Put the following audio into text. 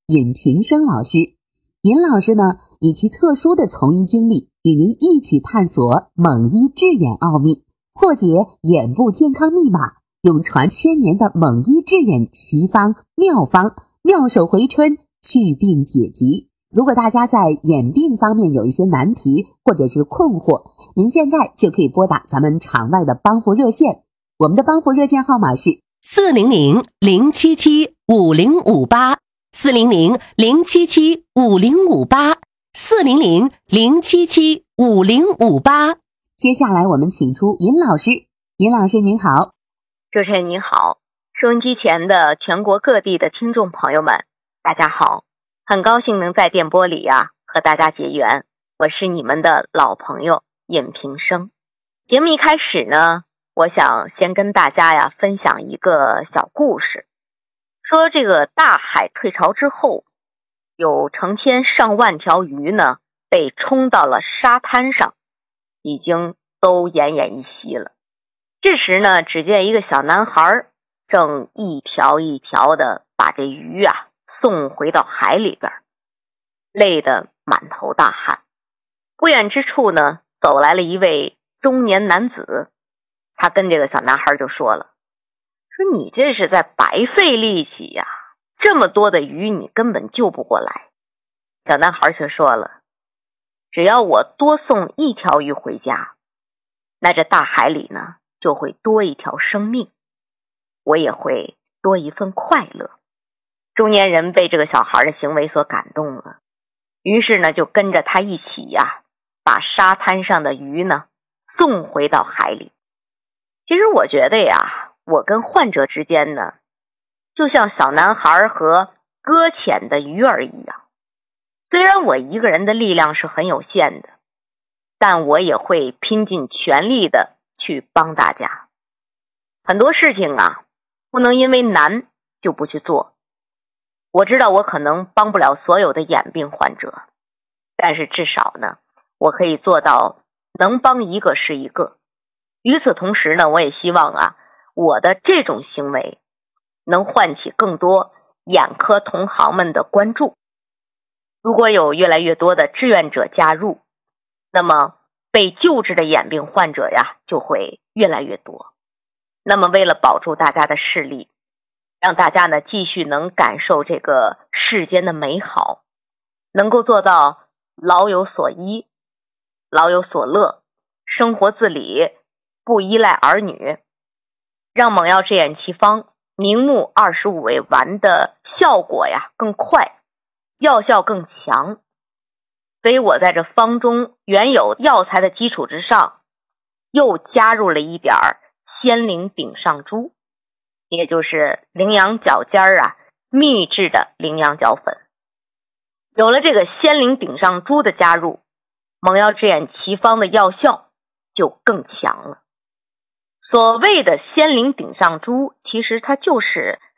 尹平生老师。尹老师呢，以其特殊的从医经历，与您一起探索蒙医治眼奥秘，破解眼部健康密码，用传千年的蒙医治眼奇方妙方，妙手回春，祛病解疾。如果大家在眼病方面有一些难题或者是困惑，您现在就可以拨打咱们场外的帮扶热线，我们的帮扶热线号码是 400-077-5058，400-077-5058。 接下来我们请出尹老师。尹老师您好。 主持人您好，收音机前的全国各地的听众朋友们，大家好，很高兴能在电波里和大家结缘，我是你们的老朋友尹平生。节目一开始呢，我想先跟大家分享一个小故事，说这个大海退潮之后，有成千上万条鱼呢被冲到了沙滩上，已经都奄奄一息了。这时呢，只见一个小男孩正一条一条的把这鱼送回到海里边，累得满头大汗。不远之处呢，走来了一位中年男子，他跟这个小男孩就说了，说你这是在白费力气呀，这么多的鱼你根本救不过来。小男孩却说了，只要我多送一条鱼回家，那这大海里呢就会多一条生命，我也会多一份快乐。中年人被这个小孩的行为所感动了，于是呢就跟着他一起把沙滩上的鱼呢送回到海里。其实我觉得我跟患者之间呢，就像小男孩和搁浅的鱼儿一样，虽然我一个人的力量是很有限的，但我也会拼尽全力的去帮大家。很多事情不能因为难就不去做。我知道我可能帮不了所有的眼病患者，但是至少呢，我可以做到能帮一个是一个。与此同时呢，我也希望我的这种行为能唤起更多眼科同行们的关注。如果有越来越多的志愿者加入，那么被救治的眼病患者就会越来越多。那么为了保住大家的视力，让大家呢继续能感受这个世间的美好，能够做到老有所依，老有所乐，生活自理，不依赖儿女，让猛药治眼奇方明目25味丸的效果更快，药效更强。所以我在这方中原有药材的基础之上，又加入了一点仙灵顶上珠，也就是羚羊角尖秘制的羚羊角粉。有了这个仙灵顶上珠的加入，猛药治眼奇方的药效就更强了。所谓的仙灵顶上珠，其实它就是